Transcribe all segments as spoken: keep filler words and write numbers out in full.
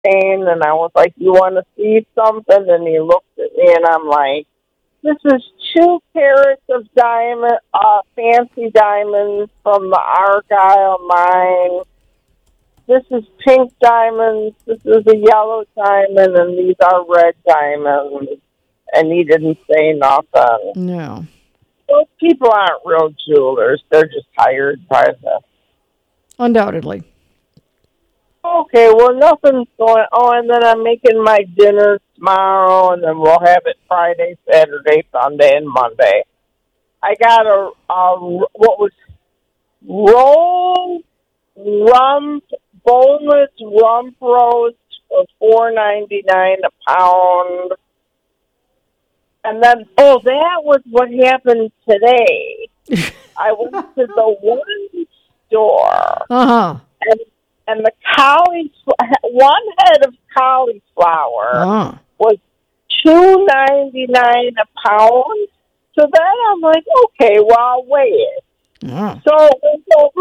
chain, and I was like, "You want to see something?" And he looked at me, and I'm like, "This is two carats of diamond, uh, fancy diamonds from the Argyle mine. This is pink diamonds. This is a yellow diamond, and these are red diamonds." And he didn't say nothing. No. Those people aren't real jewelers. They're just hired by the... Undoubtedly. Okay, well, nothing's going... Oh, and then I'm making my dinner tomorrow, and then we'll have it Friday, Saturday, Sunday, and Monday. I got a, a what was rolled rump, boneless rump roast for four ninety-nine a pound. And then, oh, that was what happened today. I went to the one store, uh-huh. and, and the cauliflower, one head of cauliflower uh-huh. was two ninety-nine a pound. So then I'm like, okay, well, I'll weigh it. Uh-huh. So it was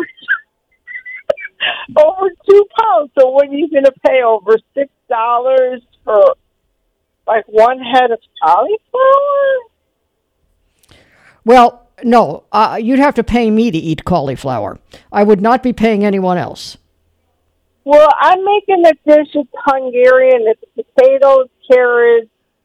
over, over two pounds. So what are you going to pay, over six dollars for like one head of cauliflower? Well, no, uh, you'd have to pay me to eat cauliflower. I would not be paying anyone else. Well, I'm making a dish. It's Hungarian. It's potatoes, carrots,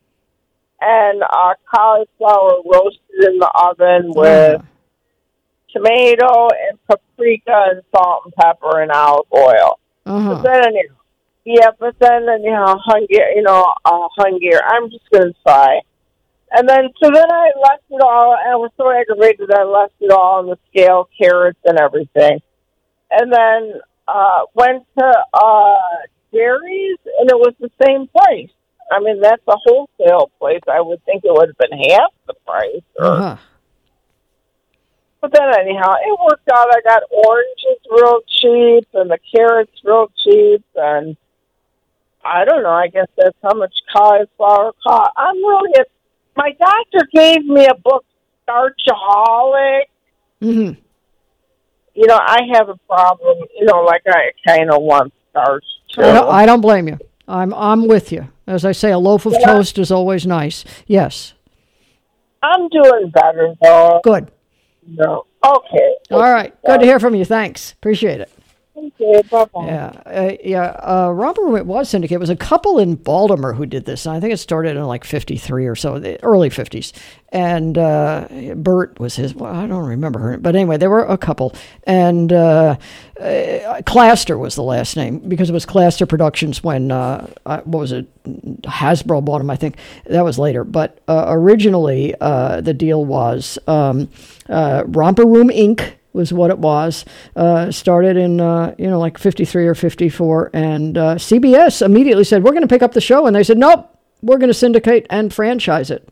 and uh, cauliflower roasted in the oven with uh-huh. tomato and paprika and salt and pepper and olive oil. Uh-huh. But then, yeah, but then, you know, Hungary, you know, uh, Hungary. I'm just going to try. And then, so then I left it all, and I was so aggravated that I left it all on the scale, carrots and everything. And then uh, went to uh, Jerry's, and it was the same price. I mean, that's a wholesale place. I would think it would have been half the price. Or, uh-huh. But then anyhow, it worked out. I got oranges real cheap, and the carrots real cheap, and I don't know. I guess that's how much cauliflower cost. I'm really at My doctor gave me a book, Starchaholic. Mm-hmm. You know, I have a problem. You know, like I kind of want starch too. I don't, I don't blame you. I'm I'm with you. As I say, a loaf of yeah. toast is always nice. Yes. I'm doing better though. Good. No. Okay. All right. Good to hear from you. Thanks. Appreciate it. Okay, bye-bye. Yeah, uh, yeah. Uh, Romper Room, it was syndicated. It was a couple in Baltimore who did this. I think it started in like fifty-three or so, the early fifties. And uh, Bert was his, well, I don't remember her. But anyway, there were a couple. And uh, uh, Claster was the last name, because it was Claster Productions when, uh, what was it, Hasbro bought them, I think. That was later. But uh, originally, uh, the deal was um, uh, Romper Room Incorporated was what it was. Uh, started in, uh, you know, like fifty-three or fifty-four. And uh, C B S immediately said, we're going to pick up the show. And they said, nope, we're going to syndicate and franchise it.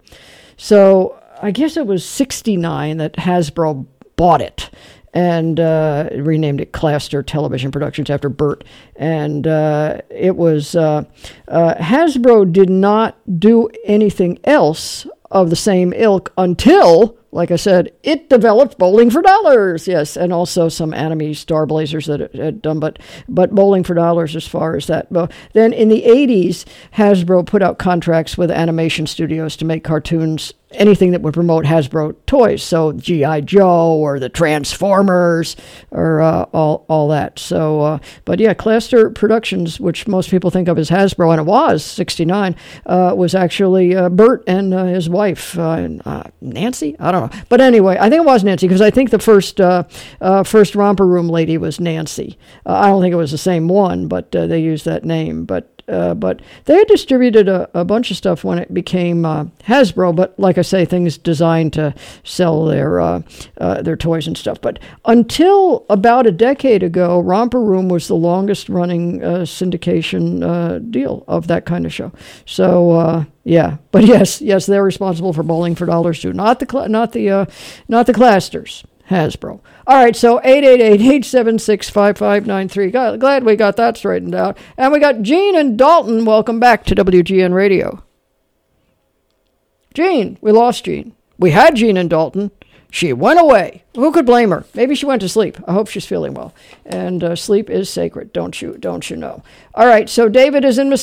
So I guess it was sixty-nine that Hasbro bought it and uh, renamed it Claster Television Productions after Bert. And uh, it was, uh, uh, Hasbro did not do anything else of the same ilk until, like I said, it developed Bowling for Dollars, yes, and also some anime Star Blazers that it had done, but but Bowling for Dollars as far as that. But then in the eighties, Hasbro put out contracts with animation studios to make cartoons, anything that would promote Hasbro toys, so G I. Joe or the Transformers or uh, all all that. So, uh, but yeah, Claster Productions, which most people think of as Hasbro, and it was sixty-nine, uh, was actually uh, Bert and uh, his wife, uh, uh, Nancy. I don't know, but anyway, I think it was Nancy because I think the first uh, uh, first Romper Room lady was Nancy. Uh, I don't think it was the same one, but uh, they used that name. But Uh, but they had distributed a, a bunch of stuff when it became uh, Hasbro, but like I say, things designed to sell their uh, uh, their toys and stuff. But until about a decade ago, Romper Room was the longest running uh, syndication uh, deal of that kind of show. So uh, yeah, but yes, yes, they're responsible for Bowling for Dollars too, not the cl- not the uh, not the Clasters. Hasbro. All right, so eight eight eight, eight seven six, five five nine three. Glad we got that straightened out. And we got Gene and Dalton. Welcome back to W G N Radio. Gene, we lost Gene. We had Gene and Dalton. She went away. Who could blame her? Maybe she went to sleep. I hope she's feeling well. And uh, sleep is sacred, don't you? Don't you know? All right. So David is in Mississippi.